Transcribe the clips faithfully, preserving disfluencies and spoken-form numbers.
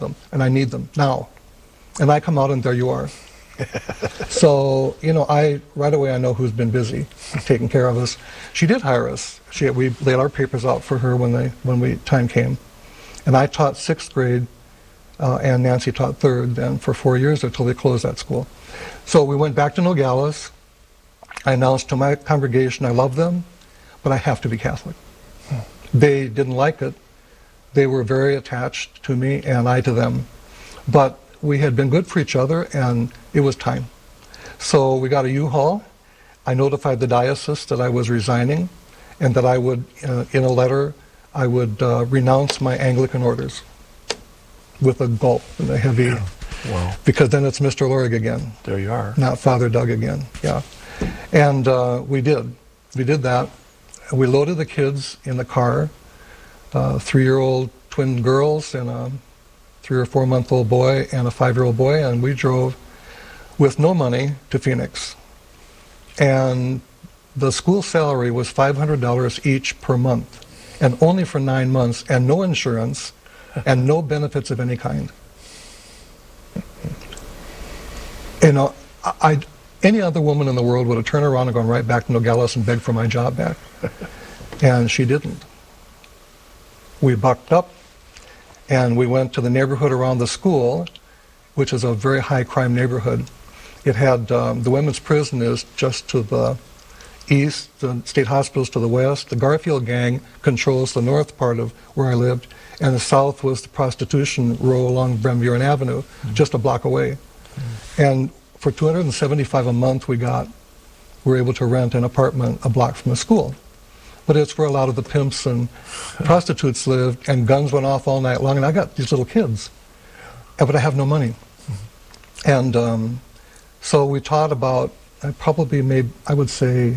them, and I need them now. And I come out and there you are. So, you know, I right away I know who's been busy taking care of us. She did hire us. She, we laid our papers out for her when they when we time came. And I taught sixth grade, uh, and Nancy taught third then for four years until they closed that school. So we went back to Nogales. I announced to my congregation I love them, but I have to be Catholic. Hmm. They didn't like it. They were very attached to me and I to them. But we had been good for each other and it was time. So we got a U-Haul. I notified the diocese that I was resigning and that I would, uh, in a letter, I would uh, renounce my Anglican orders with a gulp and a heavy, yeah. Wow. Because then it's Mister Lorig again. There you are. Not Father Doug again, yeah. And uh, we did. We did that. We loaded the kids in the car, uh, three-year-old twin girls and a three or four-month-old boy and a five-year-old boy, and we drove with no money to Phoenix. And the school salary was five hundred dollars each per month, and only for nine months, and no insurance, and no benefits of any kind. You know, I, any other woman in the world would have turned around and gone right back to Nogales and begged for my job back. And she didn't. We bucked up, and we went to the neighborhood around the school, which is a very high crime neighborhood. It had, um, the women's prison is just to the east, the state hospital's to the west. The Garfield gang controls the north part of where I lived, and the south was the prostitution row along Van Buren Avenue, mm-hmm. just a block away. Mm-hmm. And for two hundred seventy-five dollars a month we got, we were able to rent an apartment a block from the school. But it's where a lot of the pimps and prostitutes lived, and guns went off all night long, and I got these little kids, but I have no money. Mm-hmm. And um, so we taught about, I probably made, I would say,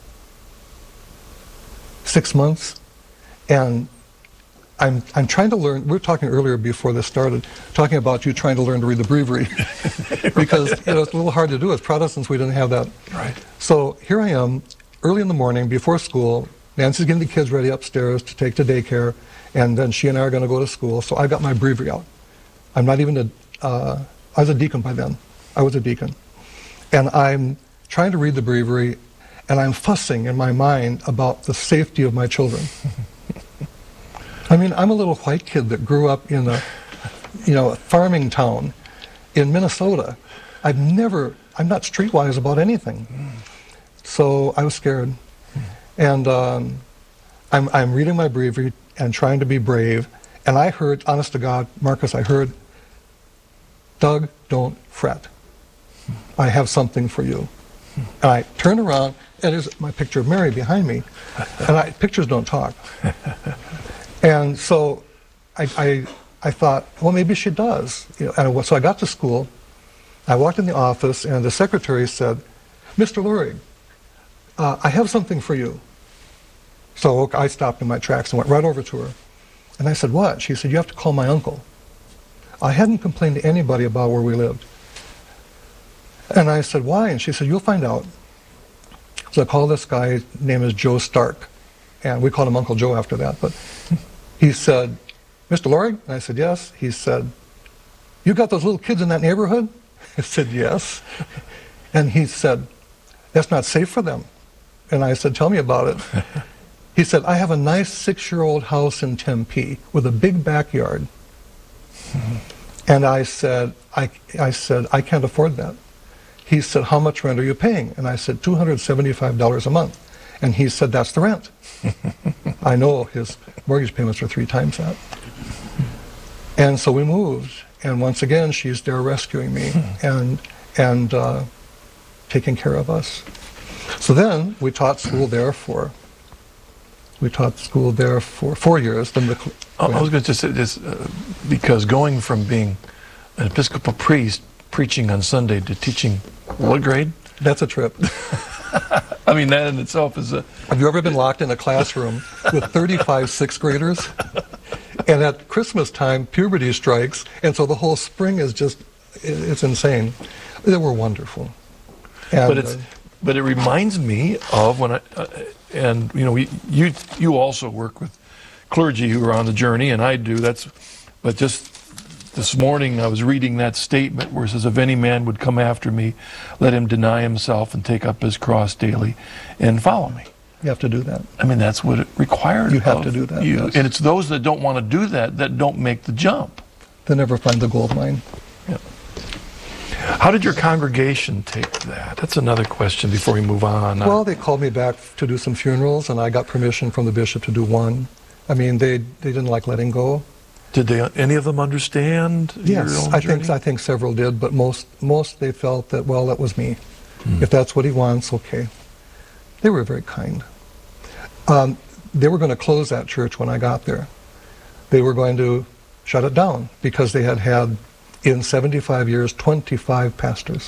six months, and I'm, I'm trying to learn, we were talking earlier before this started, talking about you trying to learn to read the breviary, because you know, it's a little hard to do. As Protestants, we didn't have that. Right. So here I am, early in the morning, before school. Nancy's getting the kids ready upstairs to take to daycare, and then she and I are going to go to school. So I got my breviary out. I'm not even a, uh, I was a deacon by then. I was a deacon. And I'm trying to read the breviary, and I'm fussing in my mind about the safety of my children. I mean, I'm a little white kid that grew up in a, you know, a farming town in Minnesota. I've never, I'm not streetwise about anything. So I was scared. And um, I'm, I'm reading my breviary and trying to be brave, and I heard, honest to God, Marcus, I heard, Doug, don't fret. I have something for you. And I turned around, and there's my picture of Mary behind me, and I, pictures don't talk. And so I, I, I thought, well, maybe she does. You know, and I, so I got to school, I walked in the office, and the secretary said, Mister Lorig, Uh, I have something for you. So I stopped in my tracks and went right over to her. And I said, what? She said, you have to call my uncle. I hadn't complained to anybody about where we lived. And I said, why? And she said, you'll find out. So I called this guy, his name is Joe Stark. And we called him Uncle Joe after that. But he said, Mister Lorig? And I said, yes. He said, you got those little kids in that neighborhood? I said, yes. And he said, that's not safe for them. And I said, tell me about it. He said, I have a nice six-year-old house in Tempe with a big backyard. Mm-hmm. And I said, I, I said, I can't afford that. He said, how much rent are you paying? And I said, two hundred seventy-five dollars a month. And he said, that's the rent. I know his mortgage payments are three times that. And so we moved. And once again, she's there rescuing me and, and uh, taking care of us. So then we taught school there for, we taught school there for four years. Then the, I, I was going to say this, uh, because going from being an Episcopal priest, preaching on Sunday, to teaching what grade? That's a trip. I mean, that in itself is a... Have you ever been locked in a classroom with thirty-five sixth graders? And at Christmas time, puberty strikes, and so the whole spring is just, it's insane. They were wonderful. And, but it's, uh, but it reminds me of when I, uh, and you know, we, you you also work with clergy who are on the journey, and I do. That's, but just this morning I was reading that statement where it says, if any man would come after me, let him deny himself and take up his cross daily and follow me. You have to do that. I mean, that's what it required. You have of to do that, you. yes. And it's those that don't want to do that that don't make the jump. They never find the gold mine. Yeah. How did your congregation take that? That's another question before we move on. Well, they called me back to do some funerals, and I got permission from the bishop to do one. I mean, they they didn't like letting go. Did they? Any of them understand? Yes, your own I think journey? I think several did, but most most they felt that, well, that was me. Hmm. If that's what he wants, okay. They were very kind. Um, they were going to close that church when I got there. They were going to shut it down because they had had, in seventy-five years, twenty-five pastors.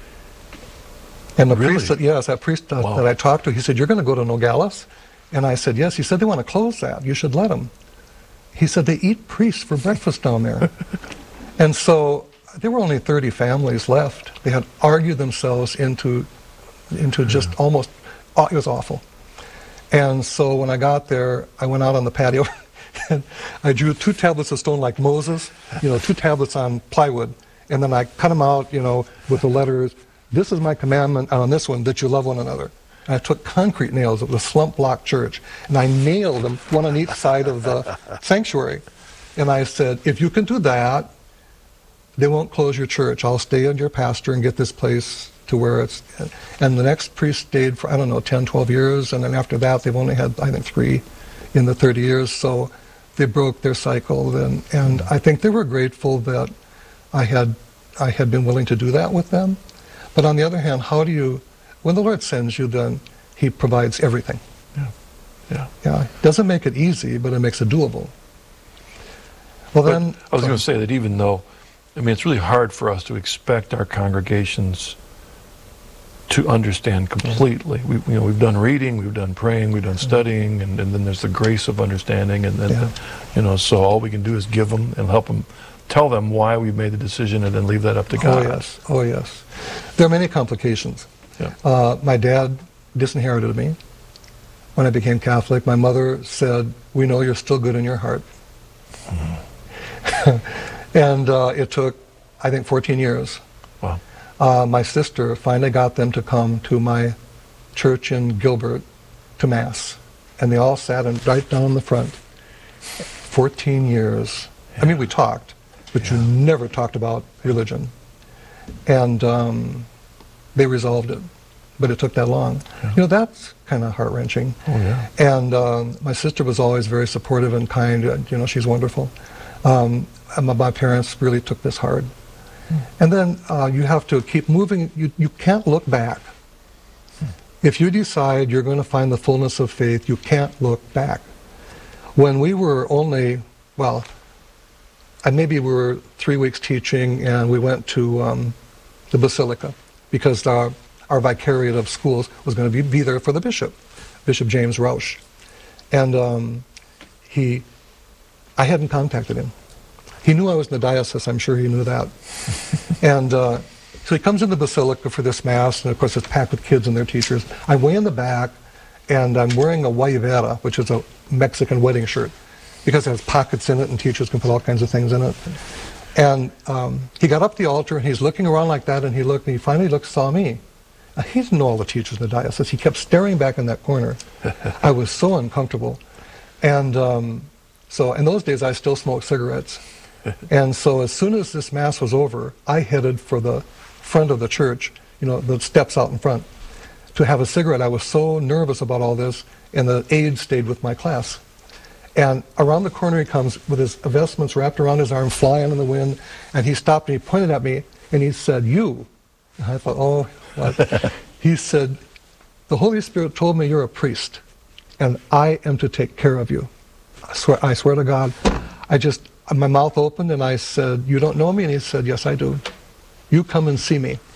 And the Really? priest, that, yes, that priest uh, Wow. that I talked to, he said, you're going to go to Nogales? And I said, yes. He said, they want to close that. You should let them. He said, they eat priests for breakfast down there. And so there were only thirty families left. They had argued themselves into, into just Yeah. almost, it was awful. And so when I got there, I went out on the patio and I drew two tablets of stone like Moses, you know, two tablets on plywood. And then I cut them out, you know, with the letters, this is my commandment, and on this one, that you love one another. And I took concrete nails, it was a slump block church, and I nailed them, one on each side of the sanctuary. And I said, if you can do that, they won't close your church. I'll stay as your pastor and get this place to where it's... And the next priest stayed for, I don't know, ten, twelve years, and then after that, they've only had, I think, three in the thirty years, so they broke their cycle. And, and I think they were grateful that I had, I had been willing to do that with them. But on the other hand, how do you... When the Lord sends you, then He provides everything. Yeah. Yeah. Yeah. Doesn't make it easy, but it makes it doable. Well, But then... I was going to say that even though, I mean, it's really hard for us to expect our congregations to understand completely. We, you know, we've done reading, we've done praying, we've done studying, and, and then there's the grace of understanding, and then, Yeah. the, you know, so all we can do is give them and help them, tell them why we've made the decision, and then leave that up to Oh, God. yes. Oh, yes. There are many complications. Yeah. Uh, my dad disinherited me when I became Catholic. My mother said, we know you're still good in your heart. Mm-hmm. And uh, it took, I think, fourteen years. Wow. Uh, my sister finally got them to come to my church in Gilbert to Mass. And they all sat in, right down in the front. fourteen years. Yeah. I mean, we talked, but Yeah. you never talked about religion. And um, they resolved it. But it took that long. Yeah. You know, that's kind of heart-wrenching. Oh, yeah. And um, my sister was always very supportive and kind. uh, You know, she's wonderful. Um, and my, my parents really took this hard. Hmm. And then uh, you have to keep moving. You, you can't look back. Hmm. If you decide you're going to find the fullness of faith, you can't look back. When we were only, well, and maybe we were three weeks teaching, and we went to um, the Basilica because our, our vicariate of schools was going to be, be there for the bishop, Bishop James Rausch. And um, he, I hadn't contacted him. He knew I was in the diocese, I'm sure he knew that. And uh, so he comes in the Basilica for this Mass, and of course it's packed with kids and their teachers. I'm way in the back, and I'm wearing a guayabera, which is a Mexican wedding shirt, because it has pockets in it and teachers can put all kinds of things in it. And um, he got up the altar and he's looking around like that, and he looked and he finally looked, saw me. Now, he didn't know all the teachers in the diocese. He kept staring back in that corner. I was so uncomfortable. And um, so in those days I still smoked cigarettes. And so as soon as this Mass was over, I headed for the front of the church, you know, the steps out in front, to have a cigarette. I was so nervous about all this, and the aide stayed with my class. And around the corner he comes with his vestments wrapped around his arm, flying in the wind, and he stopped and he pointed at me and he said, "You." And I thought, oh, what? He said, "The Holy Spirit told me you're a priest, and I am to take care of you." I swear, I swear to God, I just, my mouth opened and I said, "You don't know me?" And he said, "Yes, I do. You come and see me."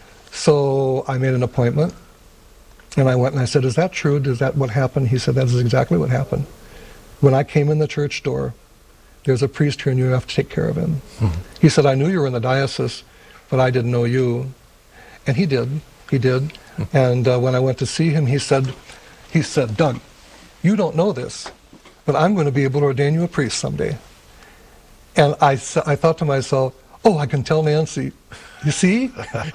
So I made an appointment, and I went and I said, "Is that true? Is that what happened?" He said, "That is exactly what happened. When I came in the church door, there's a priest here and you have to take care of him." Mm-hmm. He said, "I knew you were in the diocese, but I didn't know you." And he did. He did. Mm-hmm. And uh, when I went to see him, he said, he said, "Doug, you don't know this, but I'm going to be able to ordain you a priest someday." And I, s- I thought to myself, oh, I can tell Nancy. You see?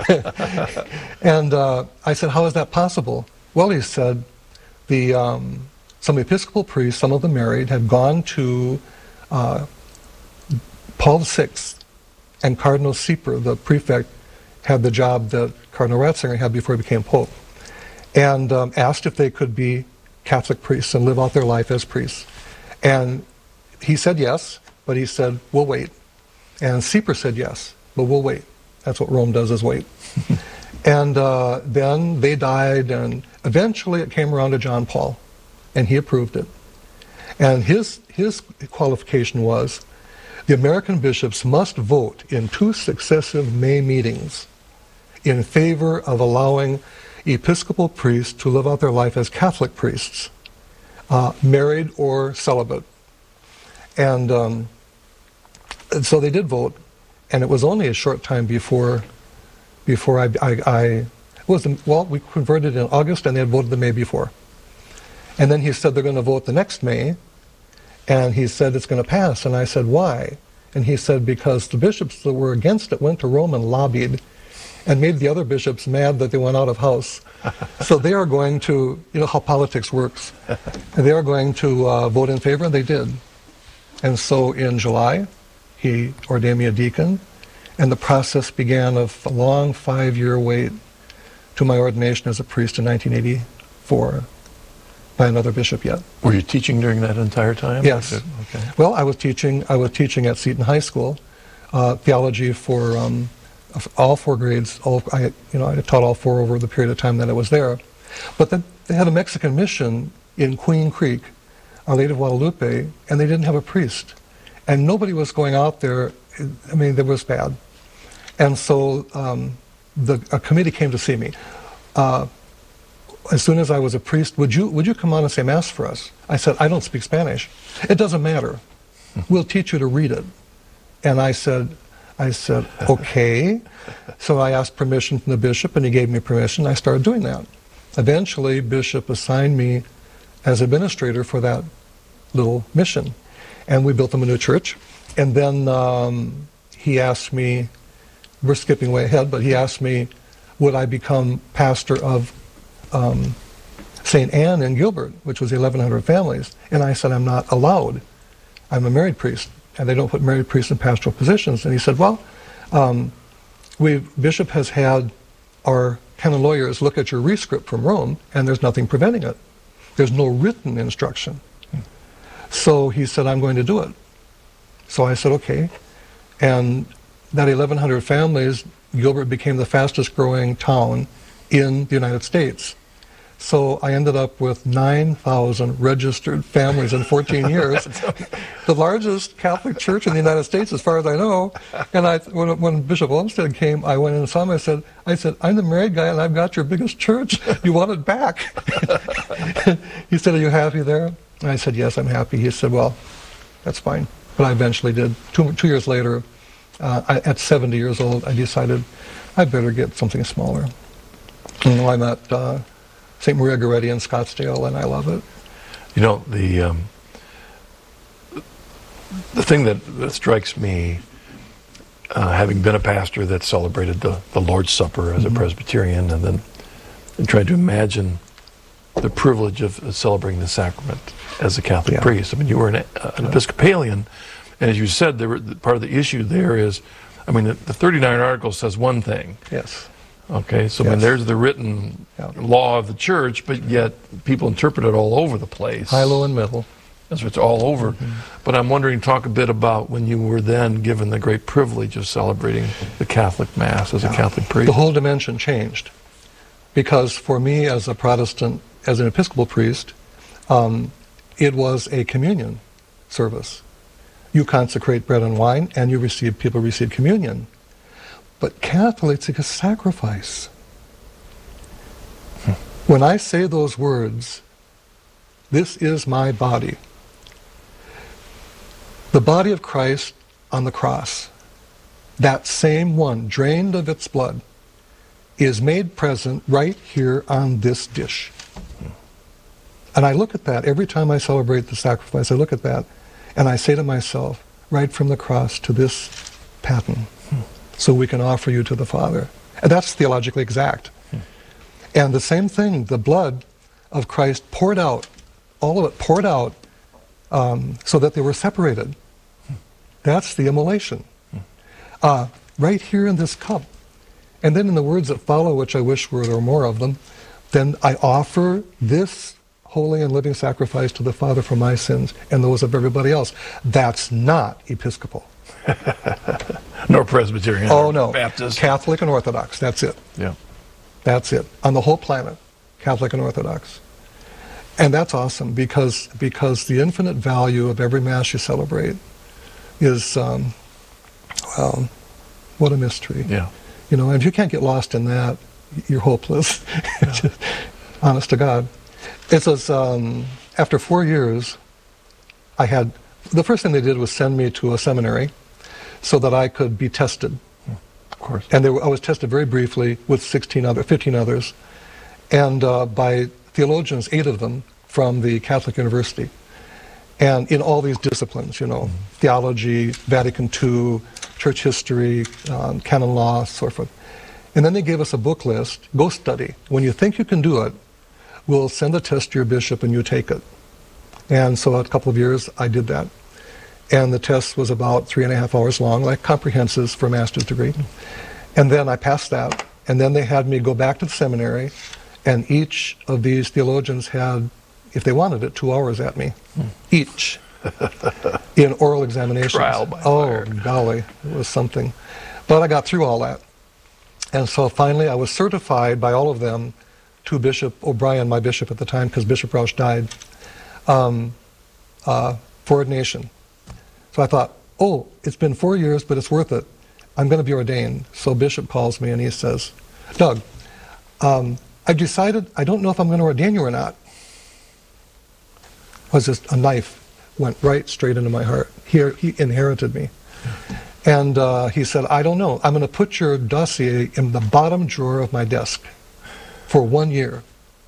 And uh, I said, how is that possible? Well, he said, the um, some Episcopal priests, some of them married, had gone to uh, Paul the Sixth, and Cardinal Sieper, the prefect, had the job that Cardinal Ratzinger had before he became Pope, and um, asked if they could be Catholic priests and live out their life as priests. And he said yes, but he said, we'll wait. And Sieper said yes, but we'll wait. That's what Rome does, is wait. And uh, then they died, and eventually it came around to John Paul, and he approved it. And his, his qualification was, the American bishops must vote in two successive May meetings in favor of allowing Episcopal priests to live out their life as Catholic priests, uh, married or celibate. And, um, and so they did vote, and it was only a short time before before I, I, I it was, well, we converted in August, and they had voted the May before. And then he said they're going to vote the next May, and he said it's going to pass. And I said, why? And he said, because the bishops that were against it went to Rome and lobbied and made the other bishops mad that they went out of house. So they are going to, you know how politics works, and they are going to uh, vote in favor, and they did. And so in July, he ordained me a deacon, and the process began of a long five-year wait to my ordination as a priest in nineteen eighty-four by another bishop yet. Were you teaching during that entire time? Yes. Okay. Well, I was teaching. I was teaching at Seton High School, uh, theology for um, all four grades. All I, you know, I taught all four over the period of time that I was there. But then they had a Mexican mission in Queen Creek, Our Lady of Guadalupe, and they didn't have a priest, and nobody was going out there. I mean, it was bad. And so um, the a committee came to see me. Uh, as soon as I was a priest, would you would you come on and say Mass for us? I said, I don't speak Spanish. It doesn't matter. We'll teach you to read it. And I said, I said, okay. So I asked permission from the bishop, and he gave me permission. I started doing that. Eventually, Bishop assigned me as administrator for that little mission. And we built them a new church. And then um, he asked me, we're skipping way ahead, but he asked me, would I become pastor of um, Saint Anne in Gilbert, which was eleven hundred families? And I said, I'm not allowed. I'm a married priest, and they don't put married priests in pastoral positions. And he said, well, um, we Bishop has had our canon lawyers look at your rescript from Rome, and there's nothing preventing it. There's no written instruction. So he said, I'm going to do it. So I said, okay. And that eleven hundred families, Gilbert became the fastest growing town in the United States. So I ended up with nine thousand registered families in fourteen years. The largest Catholic church in the United States, as far as I know. And I, when, when Bishop Olmsted came, I went in and saw him. I said, I said, I'm the married guy, and I've got your biggest church. You want it back? He said, are you happy there? And I said, yes, I'm happy. He said, well, that's fine. But I eventually did. Two, two years later, uh, I, at seventy years old, I decided I better get something smaller. You know, I'm at uh, Saint Maria Goretti in Scottsdale, and I love it. You know, the um, the thing that, that strikes me, uh, having been a pastor that celebrated the, the Lord's Supper as mm-hmm. a Presbyterian, and then and tried to imagine the privilege of celebrating the sacrament as a Catholic yeah. priest. I mean, you were an, uh, an Episcopalian, and as you said, there were, part of the issue there is, I mean, the, the thirty-nine Articles says one thing. Yes. Okay, so yes. I mean, there's the written yeah. law of the church, but yet people interpret it all over the place. High, low, and middle. That's what's all over. Mm-hmm. But I'm wondering, talk a bit about when you were then given the great privilege of celebrating the Catholic Mass as yeah. a Catholic priest. The whole dimension changed. Because for me as a Protestant, as an Episcopal priest, um, it was a communion service. You consecrate bread and wine, and you receive, people receive communion. But Catholics, it's a sacrifice. Hmm. When I say those words, this is my body. The body of Christ on the cross, that same one, drained of its blood, is made present right here on this dish. Hmm. And I look at that every time I celebrate the sacrifice. I look at that, and I say to myself, right from the cross to this paten, so we can offer you to the Father. And that's theologically exact. And the same thing, the blood of Christ poured out, all of it poured out, um, so that they were separated. That's the immolation. Uh, right here in this cup. And then in the words that follow, which I wish were there were more of them, then I offer this holy and living sacrifice to the Father for my sins and those of everybody else. That's not Episcopal. Nor Presbyterian. Oh, or no. Baptist. Catholic and Orthodox. That's it. Yeah. That's it. On the whole planet, Catholic and Orthodox. And that's awesome because because the infinite value of every Mass you celebrate is, um, well, what a mystery. Yeah. You know, and if you can't get lost in that, you're hopeless. Yeah. Honest to God. It was, um, after four years, I had, the first thing they did was send me to a seminary so that I could be tested. Of course. And they were, I was tested very briefly with sixteen other, fifteen others, and uh, by theologians, eight of them from the Catholic University, and in all these disciplines, you know, mm-hmm. theology, Vatican Two, church history, um, canon law, so forth. And then they gave us a book list. Go study. When you think you can do it, we'll send a test to your bishop and you take it. And so a couple of years I did that. And the test was about three and a half hours long, like comprehensives for a master's degree. And then I passed that. And then they had me go back to the seminary, and each of these theologians had, if they wanted it, two hours at me, hmm. each, in oral examinations. Trial by oh, fire. golly, it was something. But I got through all that. And so finally I was certified by all of them to Bishop O'Brien, my bishop at the time, because Bishop Rausch died, um, uh, for ordination. So I thought, oh, it's been four years, but it's worth it. I'm going to be ordained. So Bishop calls me and he says, Doug, um, I've decided, I don't know if I'm going to ordain you or not. It was just a knife went right straight into my heart. He, he inherited me. And uh, he said, I don't know. I'm going to put your dossier in the bottom drawer of my desk for one year.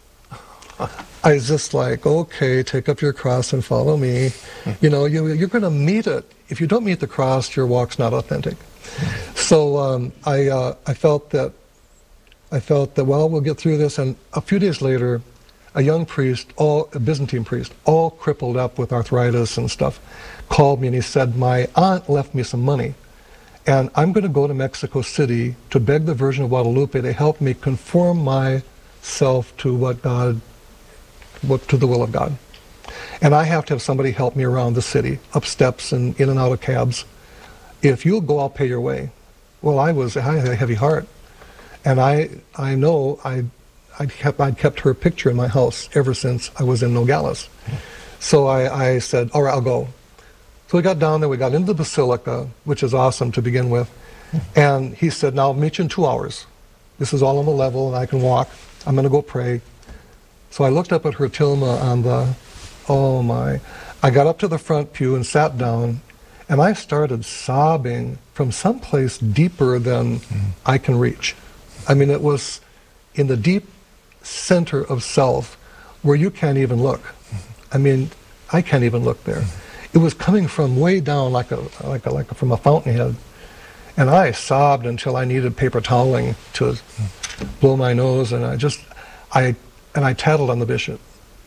I was just like, okay, take up your cross and follow me. You know, you, you're going to meet it. If you don't meet the cross, your walk's not authentic. So um, I, uh, I felt that, I felt that, well, we'll get through this. And a few days later, a young priest, all a Byzantine priest, all crippled up with arthritis and stuff, called me and he said, my aunt left me some money, and I'm going to go to Mexico City to beg the Virgin of Guadalupe to help me conform myself to what God, what to the will of God. And I have to have somebody help me around the city, up steps and in and out of cabs. If you'll go, I'll pay your way. Well, I was, I had a heavy heart, and I, I know I. I'd kept, I'd kept her picture in my house ever since I was in Nogales. So I, I said, all right, I'll go. So we got down there, we got into the basilica, which is awesome to begin with. And he said, now I'll meet you in two hours. This is all on the level and I can walk. I'm going to go pray. So I looked up at her tilma on the, oh my. I got up to the front pew and sat down, and I started sobbing from someplace deeper than mm-hmm. I can reach. I mean, it was in the deep center of self where you can't even look. I mean, I can't even look there. It was coming from way down like a like a, like a, from a fountainhead, and I sobbed until I needed paper toweling to blow my nose, and I just I and I tattled on the bishop.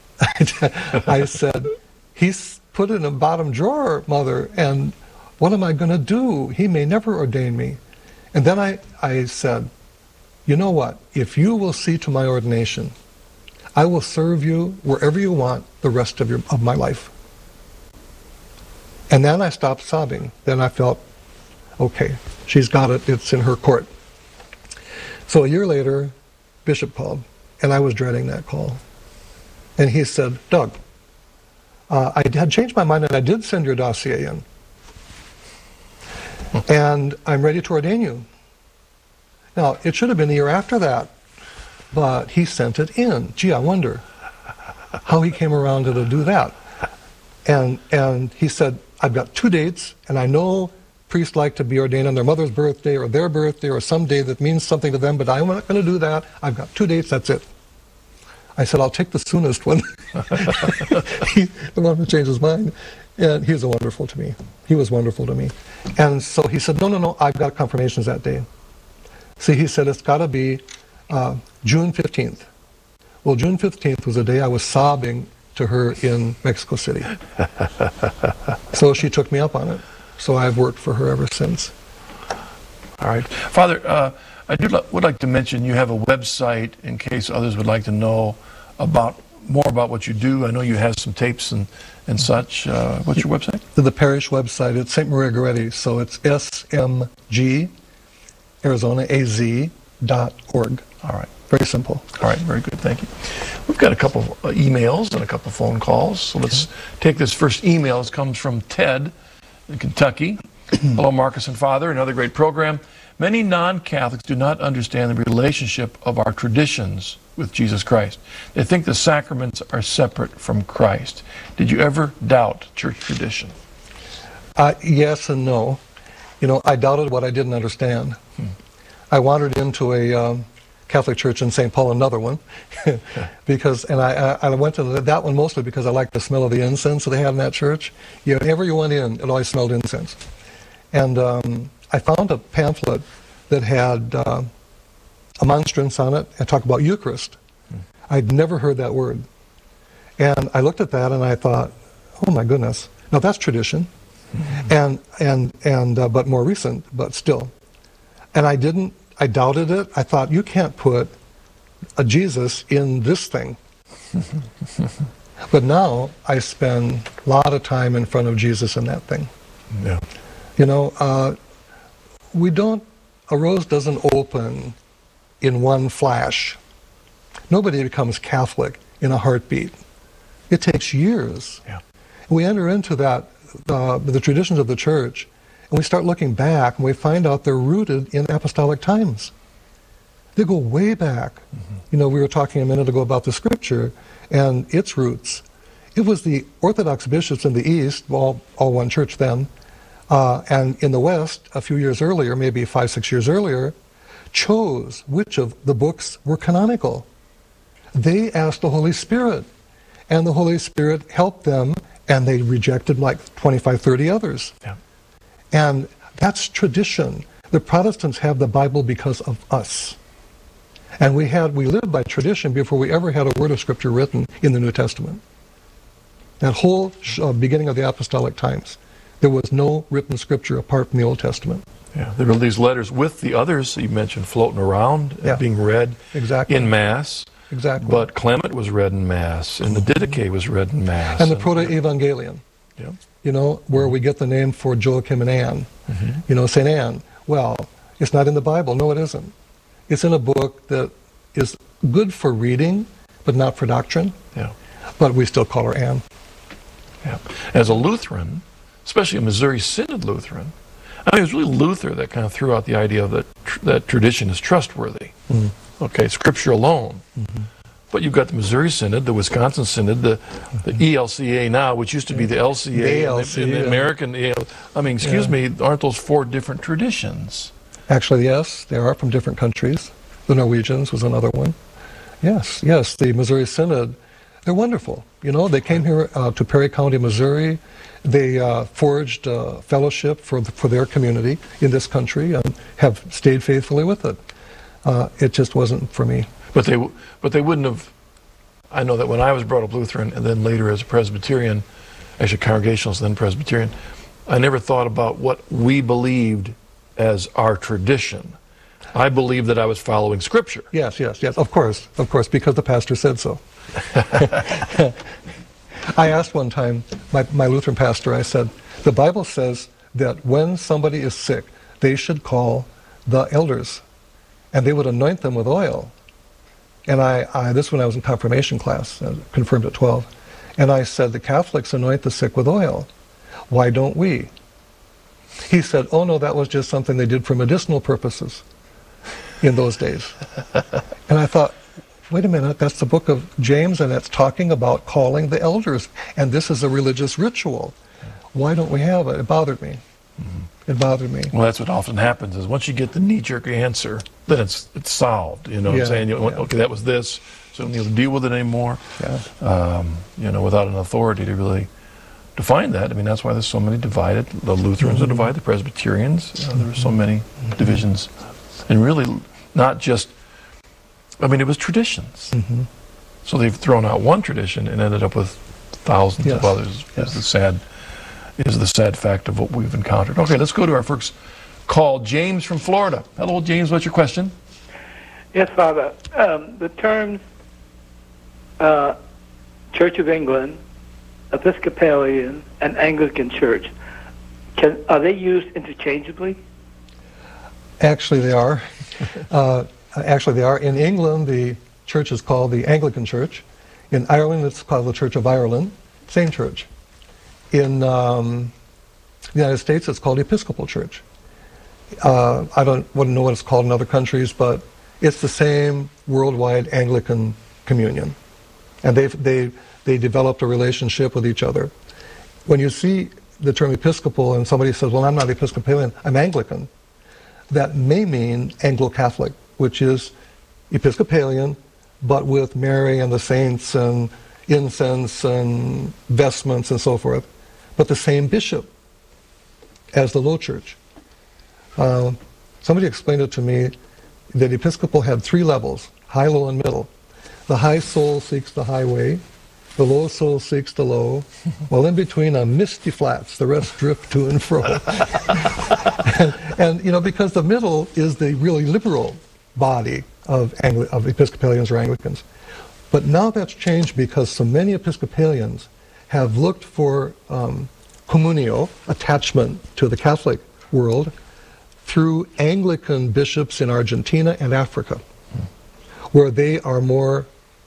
I said, he's put it in a bottom drawer, Mother, and what am I going to do? He may never ordain me. And then I I said, you know what? If you will see to my ordination, I will serve you wherever you want the rest of your of my life. And then I stopped sobbing. Then I felt, okay, she's got it. It's in her court. So a year later, Bishop called, and I was dreading that call. And he said, Doug, uh, I had changed my mind, and I did send your dossier in. And I'm ready to ordain you. Now, it should have been the year after that, but he sent it in. Gee, I wonder how he came around to do that. And and he said, I've got two dates, and I know priests like to be ordained on their mother's birthday or their birthday or some day that means something to them, but I'm not going to do that. I've got two dates, that's it. I said, I'll take the soonest one. He, the one who changed his mind. And he was wonderful to me. He was wonderful to me. And so he said, no, no, no, I've got confirmations that day. See, he said, it's got to be uh, June fifteenth. Well, June fifteenth was the day I was sobbing to her in Mexico City. So she took me up on it. So I've worked for her ever since. All right. Father, uh, I do li- would like to mention you have a website in case others would like to know about more about what you do. I know you have some tapes and, and such. Uh, what's your website? The, the parish website, it's Saint Maria Goretti, so it's S M G, Arizona, A Z dot org. All right. Very simple. All right, very good, thank you. We've got a couple of uh, emails and a couple of phone calls. So let's take this first email. It comes from Ted in Kentucky. Hello, Marcus and Father, another great program. Many non-Catholics do not understand the relationship of our traditions with Jesus Christ. They think the sacraments are separate from Christ. Did you ever doubt church tradition? Uh, yes and no. You know, I doubted what I didn't understand. Hmm. I wandered into a um, Catholic church in Saint Paul, another one, because, and I, I went to that one mostly because I liked the smell of the incense that they had in that church. You know, whenever you went in, it always smelled incense. And um, I found a pamphlet that had uh, a monstrance on it and talked about Eucharist. Hmm. I'd never heard that word. And I looked at that and I thought, oh my goodness, now that's tradition. Mm-hmm. And, and, and uh, but more recent, but still. And I didn't, I doubted it. I thought, you can't put a Jesus in this thing. But now I spend a lot of time in front of Jesus in that thing. Yeah. You know, uh, we don't, a rose doesn't open in one flash. Nobody becomes Catholic in a heartbeat. It takes years. Yeah. We enter into that, uh, the traditions of the church, and we start looking back, and we find out they're rooted in apostolic times. They go way back. Mm-hmm. You know, we were talking a minute ago about the scripture and its roots. It was the Orthodox bishops in the East, all, all one church then, uh, and in the West, a few years earlier, maybe five, six years earlier, chose which of the books were canonical. They asked the Holy Spirit, and the Holy Spirit helped them, and they rejected like twenty-five, thirty others. Yeah. And that's tradition. The Protestants have the Bible because of us. And we had we lived by tradition before we ever had a word of Scripture written in the New Testament. That whole uh, beginning of the apostolic times, there was no written Scripture apart from the Old Testament. Yeah, there were these letters with the others that you mentioned floating around, Yeah. being read Exactly. in Mass. Exactly. But Clement was read in Mass, and the Didache was read in Mass. And the Proto-Evangelion, Yeah. you know, where we get the name for Joachim and Anne. Mm-hmm. You know, Saint Anne. Well, it's not in the Bible. No, it isn't. It's in a book that is good for reading, but not for doctrine. Yeah. But we still call her Anne. Yeah. As a Lutheran, especially a Missouri Synod Lutheran, I mean, it was really Luther that kind of threw out the idea that tr- that tradition is trustworthy. Mm. Okay, Scripture alone. Mm-hmm. But you've got the Missouri Synod, the Wisconsin Synod, the, the E L C A now, which used to be the L C A, the and L C A, the, and the American E L. I mean, excuse yeah. me, aren't those four different traditions? Actually, yes, they are from different countries. The Norwegians was another one. Yes, yes, the Missouri Synod, they're wonderful. You know, they came here uh, to Perry County, Missouri. They uh, forged uh, fellowship for the, for their community in this country and have stayed faithfully with it. Uh, it just wasn't for me. But they, w- but they wouldn't have. I know that when I was brought up Lutheran and then later as a Presbyterian, actually Congregationalist, then Presbyterian, I never thought about what we believed as our tradition. I believed that I was following Scripture. Yes, yes, yes, of course, of course, because the pastor said so. I asked one time my, my Lutheran pastor, I said, the Bible says that when somebody is sick, they should call the elders, and they would anoint them with oil. And I, I this when I was in confirmation class, uh, confirmed at twelve, and I said, the Catholics anoint the sick with oil. Why don't we? He said, oh no, that was just something they did for medicinal purposes in those days. And I thought, wait a minute, that's the book of James, and it's talking about calling the elders, and this is a religious ritual. Why don't we have it? It bothered me. Mm-hmm. It bothered me. Well, that's what often happens, is once you get the knee-jerk answer, then it's it's solved. You know what Yeah, I'm saying? You, yeah. Okay, that was this, so we don't need to deal with it anymore. Yeah. Um, you know, without an authority to really define that. I mean, that's why there's so many divided. The Lutherans are divided, the Presbyterians. You know, there are so many divisions, and really not just. I mean, it was traditions. Mm-hmm. So they've thrown out one tradition and ended up with thousands Yes. of others. Yes. Is the sad is the sad fact of what we've encountered. Okay, let's go to our first call. James from Florida. Hello, James. What's your question? Yes, Father. Um, the terms uh, Church of England, Episcopalian, and Anglican Church, can, are they used interchangeably? Actually, they are. uh, actually, they are. In England, the church is called the Anglican Church. In Ireland, it's called the Church of Ireland. Same church. In um, the United States, it's called the Episcopal Church. Uh, I don't wouldn't know what it's called in other countries, but it's the same worldwide Anglican communion, and they they they developed a relationship with each other. When you see the term Episcopal and somebody says, "Well, I'm not Episcopalian, I'm Anglican," that may mean Anglo-Catholic, which is Episcopalian, but with Mary and the saints and incense and vestments and so forth, but the same bishop as the Low Church. Uh, somebody explained it to me that Episcopal had three levels, high, low, and middle. The high soul seeks the highway, the low soul seeks the low, while in between are misty flats, the rest drift to and fro. and, and, you know, because the middle is the really liberal body of, Angli- of Episcopalians or Anglicans. But now that's changed because so many Episcopalians have looked for um, communio, attachment to the Catholic world, through Anglican bishops in Argentina and Africa, where they are more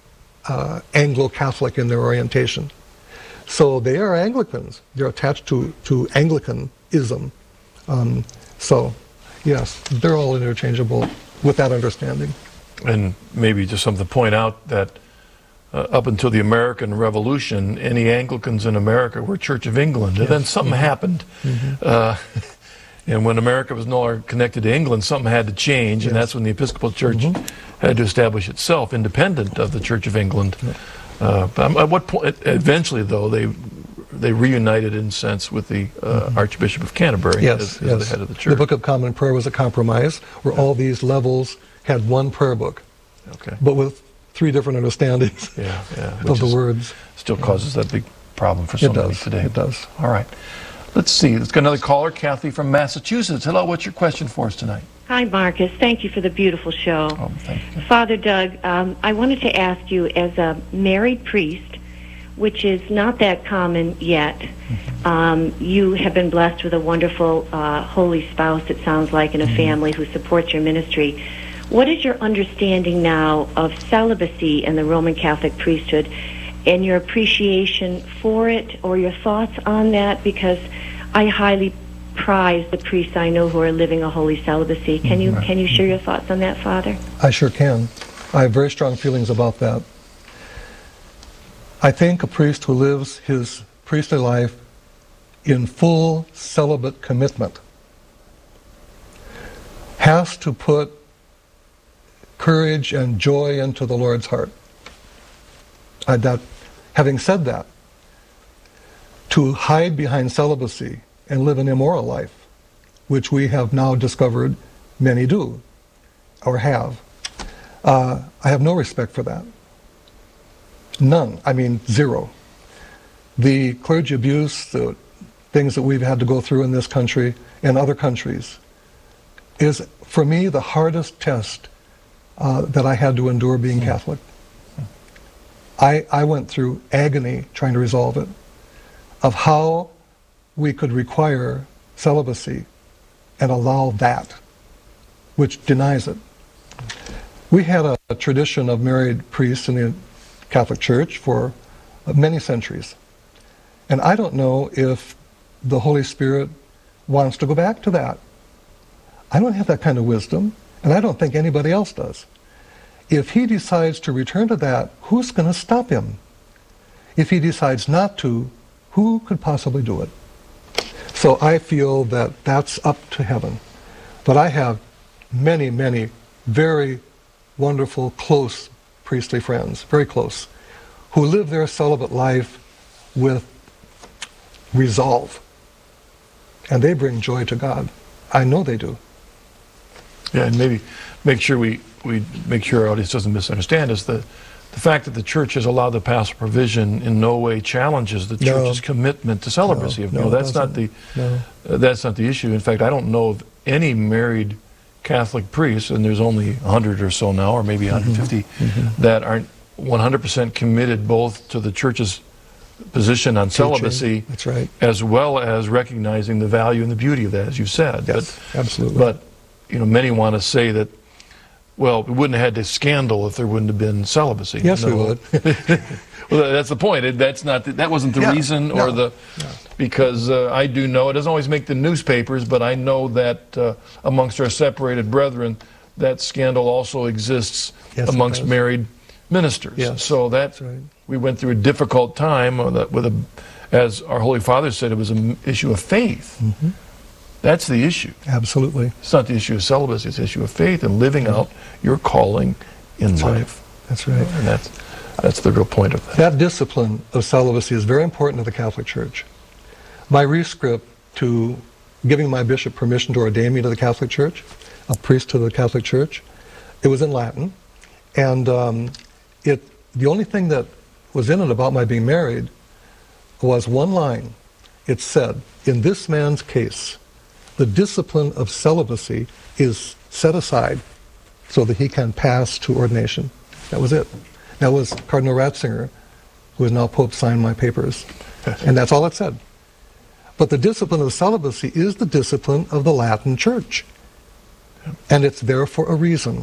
uh, Anglo-Catholic in their orientation. So they are Anglicans. They're attached to, to Anglicanism. Um, so, yes, they're all interchangeable with that understanding. And maybe just something to point out that uh, up until the American Revolution, any Anglicans in America were Church of England. And Yes. then something Mm-hmm. happened. Mm-hmm. Uh, and when America was no longer connected to England, something had to change. And Yes. that's when the Episcopal Church Mm-hmm. had to establish itself independent of the Church of England. Yeah. Uh, but at what point, eventually though, they they reunited in a sense with the uh, Mm-hmm. Archbishop of Canterbury Yes, as, as yes. the head of the church. The Book of Common Prayer was a compromise where all these levels had one prayer book, Okay. but with three different understandings Yeah, yeah. of Which the is- words. Still causes that big problem for so It many does. today. It does. All right. Let's see. Let's get another caller, Kathy from Massachusetts. Hello, what's your question for us tonight? Hi, Marcus. Thank you for the beautiful show. Oh, thank you. Father Doug, um, I wanted to ask you, as a married priest, which is not that common yet, Mm-hmm. um, you have been blessed with a wonderful, uh, holy spouse, it sounds like, and a Mm-hmm. family who supports your ministry. What is your understanding now of celibacy in the Roman Catholic priesthood and your appreciation for it, or your thoughts on that? Because I highly prize the priests I know who are living a holy celibacy. Can you can you share your thoughts on that, Father? I sure can. I have very strong feelings about that. I think a priest who lives his priestly life in full celibate commitment has to put courage and joy into the Lord's heart. I doubt, having said that, to hide behind celibacy and live an immoral life, which we have now discovered many do or have, uh, I have no respect for that. None. I mean, zero. The clergy abuse, the things that we've had to go through in this country and other countries, is, for me, the hardest test uh, that I had to endure being Catholic. I, I went through agony trying to resolve it, of how we could require celibacy and allow that, which denies it. We had a, a tradition of married priests in the Catholic Church for many centuries. And I don't know if the Holy Spirit wants to go back to that. I don't have that kind of wisdom, and I don't think anybody else does. If he decides to return to that, who's going to stop him? If he decides not to, who could possibly do it? So I feel that that's up to heaven. But I have many, many very wonderful, close priestly friends, very close, who live their celibate life with resolve. And they bring joy to God. I know they do. Yeah, and maybe make sure we, we make sure our audience doesn't misunderstand us. The, the fact that the church has allowed the pastoral provision in no way challenges the No. church's commitment to celibacy. No, no, no, that's it not the doesn't. No. uh, that's not the issue. In fact, I don't know of any married Catholic priests, and there's only one hundred or so now, or maybe one hundred fifty, Mm-hmm. that aren't one hundred percent committed both to the church's position on Teaching. celibacy, That's right. as well as recognizing the value and the beauty of that, as you said. Yes, but, absolutely. But you know, many want to say that, well, we wouldn't have had this scandal if there wouldn't have been celibacy. Yes, we No. would. Well, that's the point. It, that's not. The, that wasn't the Yeah, reason, or no, the because uh, I do know it doesn't always make the newspapers, but I know that uh, amongst our separated brethren, that scandal also exists Yes, it amongst does. married ministers. Yes, so that that's right. we went through a difficult time with a, with a, as our Holy Father said, it was an issue of faith. Mm-hmm. That's the issue. Absolutely. It's not the issue of celibacy. It's the issue of faith and living out your calling in That's right. life. That's right. And that's that's the real point of that. That discipline of celibacy is very important to the Catholic Church. My rescript to giving my bishop permission to ordain me to the Catholic Church, a priest to the Catholic Church, it was in Latin, and um, it the only thing that was in it about my being married was one line. It said, "In this man's case, the discipline of celibacy is set aside so that he can pass to ordination." That was it. That was Cardinal Ratzinger, who is now Pope, signed my papers. And that's all it said. But the discipline of celibacy is the discipline of the Latin Church. And it's there for a reason.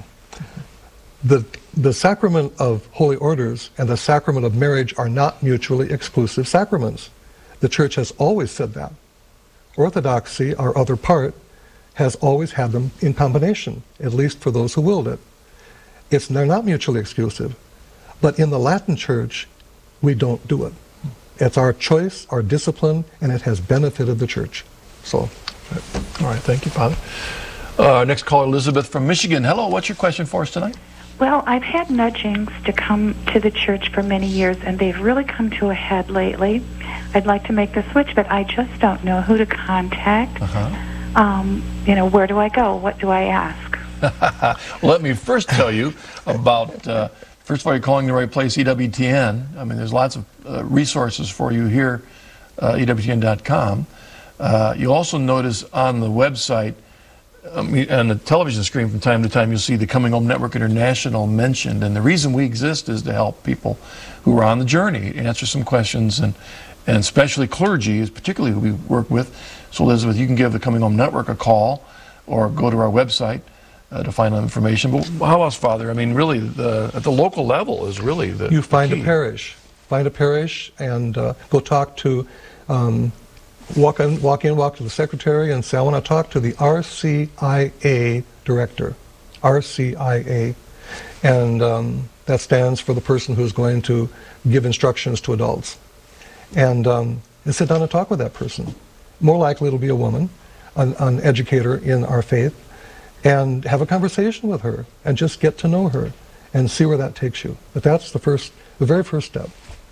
The, the sacrament of holy orders and the sacrament of marriage are not mutually exclusive sacraments. The Church has always said that. Orthodoxy, our other part, has always had them in combination, at least for those who willed it. It's, they're not mutually exclusive. But in the Latin Church, we don't do it. It's our choice, our discipline, and it has benefited the Church. So, All right, thank you, Father. Uh, next caller, Elizabeth from Michigan. Hello, what's your question for us tonight? Well, I've had nudgings to come to the church for many years, and they've really come to a head lately. I'd like to make the switch, but I just don't know who to contact. Uh-huh. Um, you know, where do I go? What do I ask? Let me first tell you about, uh, first of all, you're calling the right place, E W T N. I mean, there's lots of uh, resources for you here, uh, E W T N dot com. Uh, you also notice on the website, um, on the television screen from time to time, you'll see the Coming Home Network International mentioned. And the reason we exist is to help people who are on the journey, answer some questions, and, and especially clergy, is particularly who we work with. So, Elizabeth, you can give the Coming Home Network a call or go to our website uh, to find out information. But how else, Father? I mean, really, the, at the local level is really the you find the a key. parish. Find a parish and uh, go talk to, um, walk in, walk in, walk to the secretary and say, I want to talk to the R C I A director, R C I A. And um, that stands for the person who's going to give instructions to adults. And, um, and sit down and talk with that person. More likely it'll be a woman, an, an educator in our faith, and have a conversation with her and just get to know her and see where that takes you. But that's the first, the very first step.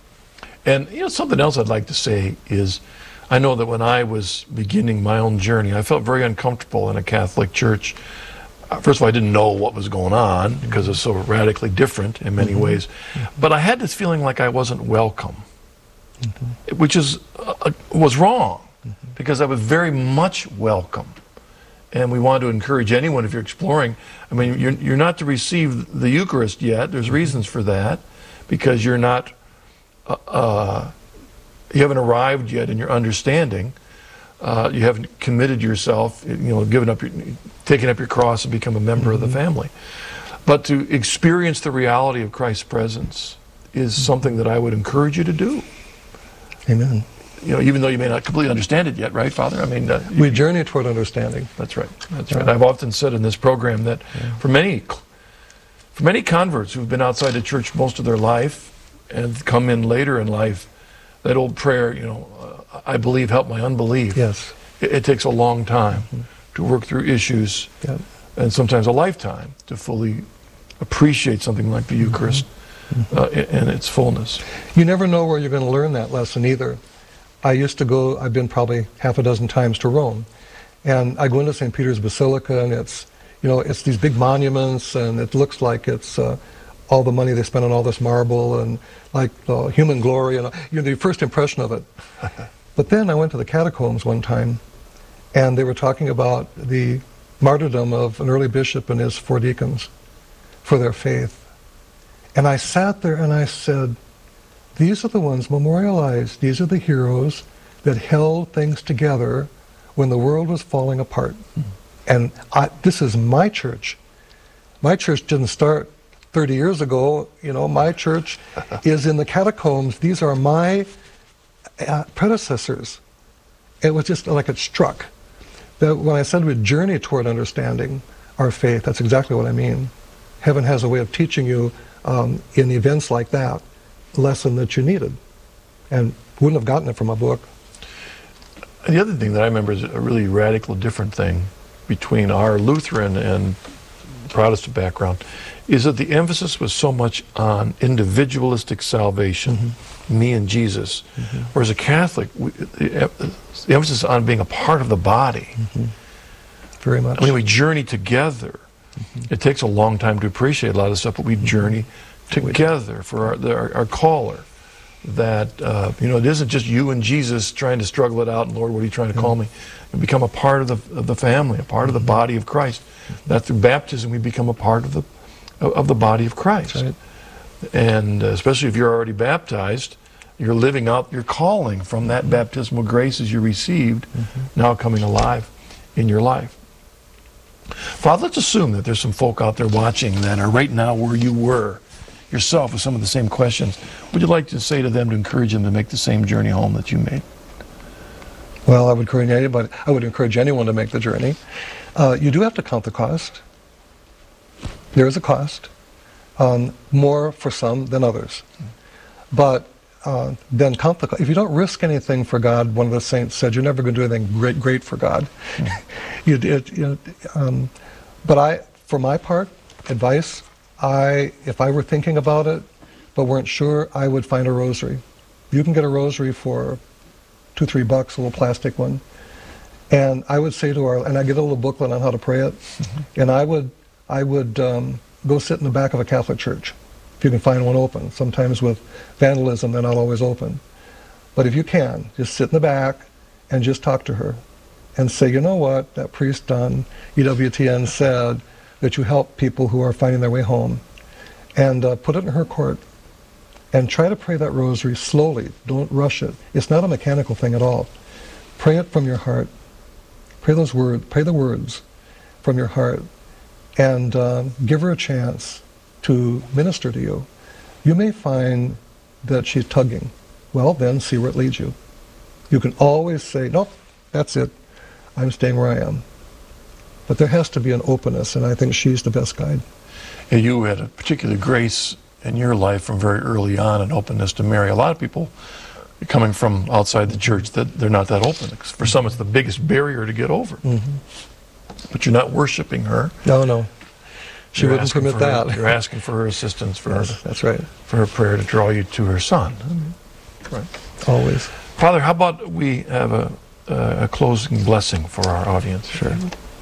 And you know, something else I'd like to say is, I know that when I was beginning my own journey, I felt very uncomfortable in a Catholic church. Uh, First of all, I didn't know what was going on because it's so radically different in many Mm-hmm. ways. But I had this feeling like I wasn't welcome, Mm-hmm. which is uh, was wrong, because I was very much welcome. And we want to encourage anyone, if you're exploring, I mean, you're, you're not to receive the Eucharist yet. There's reasons for that, because you're not, uh, uh, you haven't arrived yet in your understanding. Uh, you haven't committed yourself, you know, given up, your, taken up your cross and become a member of the family. But to experience the reality of Christ's presence is something that I would encourage you to do. Amen. You know, even though you may not completely understand it yet, right, Father? I mean, uh, you- We journey toward understanding. that's right. That's Yeah. right. I've often said in this program that for many, for many converts who've been outside the church most of their life and come in later in life, that old prayer, you know, uh, I believe, help my unbelief. Yes. It, it takes a long time to work through issues, Yeah. and sometimes a lifetime to fully appreciate something like the Eucharist uh, in, in its fullness. You never know where you're going to learn that lesson either. I used to go, I've been probably half a dozen times to Rome, and I go into Saint Peter's Basilica, and it's, you know, it's these big monuments, and it looks like it's uh, all the money they spent on all this marble, and like uh, human glory, and you know, the first impression of it. But then I went to the catacombs one time, and they were talking about the martyrdom of an early bishop and his four deacons for their faith. And I sat there and I said, these are the ones memorialized. These are the heroes that held things together when the world was falling apart. Mm. And I, this is my church. My church didn't start thirty years ago. You know, my church is in the catacombs. These are my uh, predecessors. It was just like it struck. That when I said we'd journey toward understanding our faith, that's exactly what I mean. Heaven has a way of teaching you um, in events like that, lesson that you needed, and wouldn't have gotten it from a book. And the other thing that I remember is a really radical different thing between our Lutheran and Protestant background is that the emphasis was so much on individualistic salvation, mm-hmm. me and Jesus, mm-hmm. whereas a Catholic, we, the, the emphasis on being a part of the body. Mm-hmm. Very much. I mean, we journey together. Mm-hmm. It takes a long time to appreciate a lot of stuff, but we journey together for our, the, our, our caller. That, uh, you know, it isn't just you and Jesus trying to struggle it out, and Lord, what are you trying to call me? And become a part of the, of the family, a part of the body of Christ. That through baptism we become a part of the, of the body of Christ. Right. And uh, especially if you're already baptized, you're living out your calling from that baptismal graces you received, mm-hmm. now coming alive in your life. Father, let's assume that there's some folk out there watching that are right now where you were yourself with some of the same questions. Would you like to say to them to encourage them to make the same journey home that you made? Well, I would encourage anybody. I would encourage anyone to make the journey. Uh, you do have to count the cost. There is a cost, um, more for some than others. But uh, then count the cost. If you don't risk anything for God, one of the saints said, you're never going to do anything great, great for God. you did. You know, um, but I, for my part, advice. I, if I were thinking about it, but weren't sure, I would find a rosary. You can get a rosary for two, three bucks, a little plastic one. And I would say to our, and I get a little booklet on how to pray it, mm-hmm. and I would, I would um, go sit in the back of a Catholic church, if you can find one open. Sometimes with vandalism, they're not always open. But if you can, just sit in the back and just talk to her and say, you know what, that priest on E W T N said that you help people who are finding their way home, and uh, put it in her court, and try to pray that rosary slowly. Don't rush it. It's not a mechanical thing at all. Pray it from your heart. Pray those words. Pray the words from your heart, and uh, give her a chance to minister to you. You may find that she's tugging. Well, then see where it leads you. You can always say, nope, that's it. I'm staying where I am. But there has to be an openness, and I think she's the best guide. And you had a particular grace in your life from very early on, an openness to Mary. A lot of people coming from outside the church, that they're not that open. For some, it's the biggest barrier to get over. Mm-hmm. But you're not worshiping her. No, no. She you're wouldn't permit that. Her, you're asking for her assistance, for yes, her, that's right. For her prayer to draw you to her Son. Mm-hmm. Right. Always. Father, how about we have a, a closing blessing for our audience? Sure.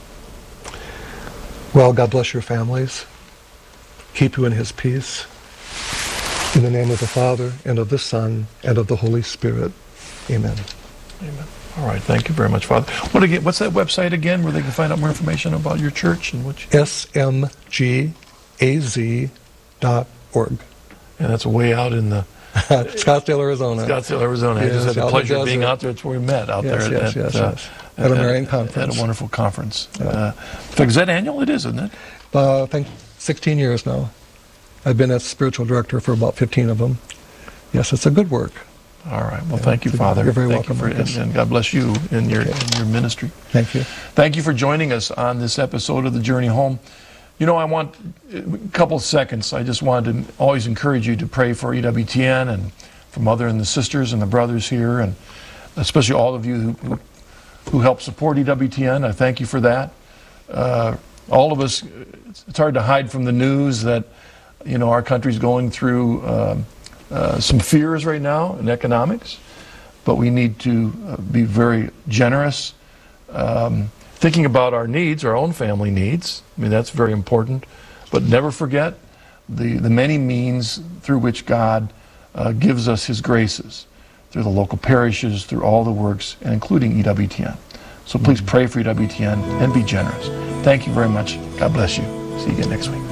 Well, God bless your families. Keep you in his peace. In the name of the Father, and of the Son, and of the Holy Spirit. Amen. Amen. All right. Thank you very much, Father. What again? What's that website again where they can find out more information about your church and what you... S M G A Z dot org. And that's way out in the... Scottsdale, Arizona. Scottsdale, Arizona. Yes, I just had the out pleasure in of the being desert. out there. It's where we met, out Yes, there yes, at, yes, uh, yes. At a Marian conference. At a wonderful conference. Yeah. Uh, in fact, is that annual? It is, isn't it? Uh, I think sixteen years now. I've been a spiritual director for about fifteen of them. Yes, it's a good work. All right. Well, Yeah, thank you, you're Father. very thank welcome, you for, and, Marcus. and God bless you in your, Okay. in your ministry. Thank you. Thank you for joining us on this episode of The Journey Home. You know, I want a couple of seconds. I just wanted to always encourage you to pray for E W T N and for Mother and the sisters and the brothers here, and especially all of you who, who, who help support E W T N. I thank you for that. Uh, all of us, it's hard to hide from the news that You know, our country's going through um, uh, some fears right now in economics, but we need to uh, be very generous, um, thinking about our needs, our own family needs. I mean, that's very important. But never forget the, the many means through which God uh, gives us His graces, through the local parishes, through all the works, and including E W T N. So please pray for E W T N and be generous. Thank you very much. God bless you. See you again next week.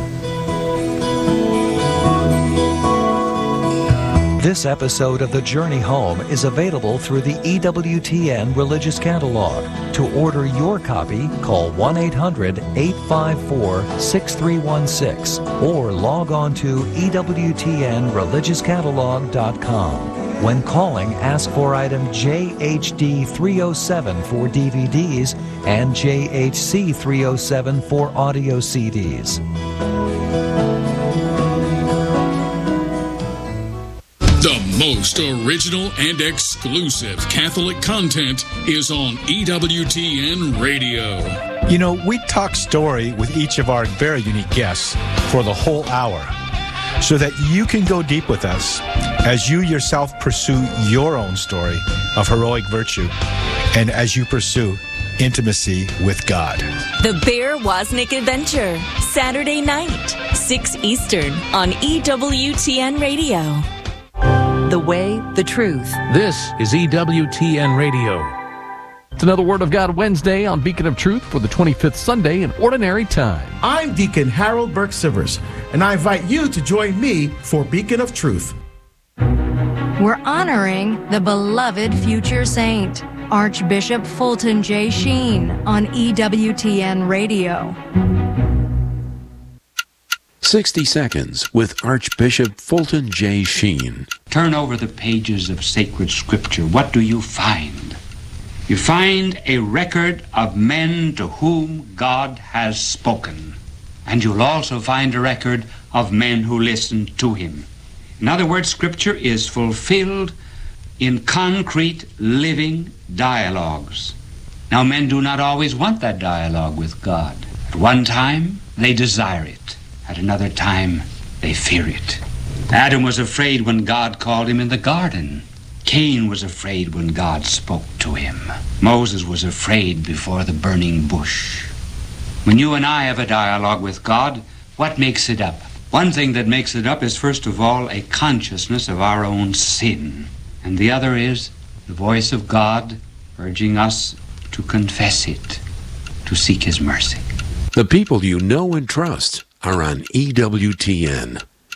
This episode of The Journey Home is available through the E W T N Religious Catalog. To order your copy, call one eight hundred, eight five four, six three one six or log on to E W T N religious catalog dot com. When calling, ask for item J H D three oh seven for D V Ds and J H C three oh seven for audio C Ds. The most original and exclusive Catholic content is on E W T N Radio. You know, we talk story with each of our very unique guests for the whole hour so that you can go deep with us as you yourself pursue your own story of heroic virtue and as you pursue intimacy with God. The Bear Wozniak Adventure, Saturday night, six Eastern on E W T N Radio. The way, the truth. This is E W T N Radio. It's another Word of God Wednesday on Beacon of Truth for the twenty-fifth Sunday in Ordinary Time. I'm Deacon Harold Burke-Sivers, and I invite you to join me for Beacon of Truth. We're honoring the beloved future saint, Archbishop Fulton J. Sheen, on E W T N Radio. sixty seconds with Archbishop Fulton J. Sheen. Turn over the pages of sacred scripture. What do you find? You find a record of men to whom God has spoken. And you'll also find a record of men who listened to him. In other words, scripture is fulfilled in concrete, living dialogues. Now, men do not always want that dialogue with God. At one time, they desire it. At another time, they fear it. Adam was afraid when God called him in the garden. Cain was afraid when God spoke to him. Moses was afraid before the burning bush. When you and I have a dialogue with God, what makes it up? One thing that makes it up is, first of all, a consciousness of our own sin. And the other is the voice of God urging us to confess it, to seek his mercy. The people you know and trust are on E W T N.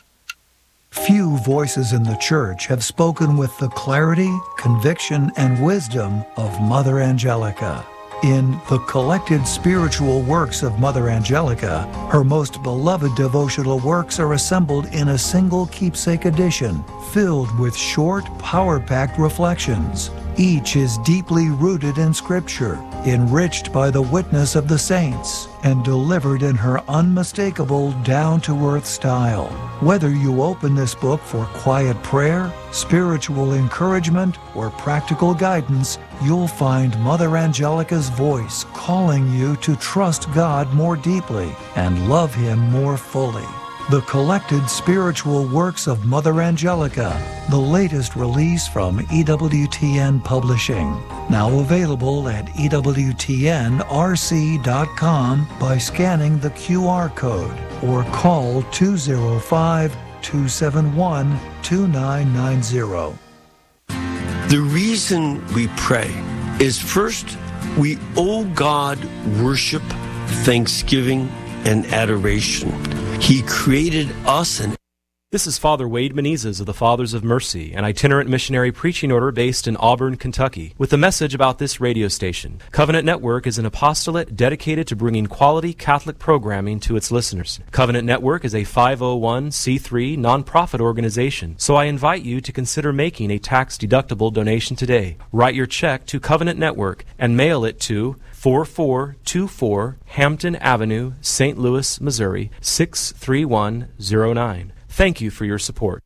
Few voices in the church have spoken with the clarity, conviction, and wisdom of Mother Angelica. In the collected spiritual works of Mother Angelica, her most beloved devotional works are assembled in a single keepsake edition, filled with short, power-packed reflections. Each is deeply rooted in Scripture, enriched by the witness of the saints, and delivered in her unmistakable, down-to-earth style. Whether you open this book for quiet prayer, spiritual encouragement, or practical guidance, you'll find Mother Angelica's voice calling you to trust God more deeply and love Him more fully. The collected spiritual works of Mother Angelica, the latest release from E W T N Publishing. Now available at E W T N R C dot com by scanning the Q R code or call two oh five, two seven one, two nine nine zero. The reason we pray is, first, we owe God worship, thanksgiving, and adoration. He created us and This is Father Wade Menezes of the Fathers of Mercy, an itinerant missionary preaching order based in Auburn, Kentucky, with a message about this radio station. Covenant Network is an apostolate dedicated to bringing quality Catholic programming to its listeners. Covenant Network is a five oh one c three nonprofit organization, so I invite you to consider making a tax-deductible donation today. Write your check to Covenant Network and mail it to four four two four Hampton Avenue, Saint Louis, Missouri, six three one zero nine. Thank you for your support.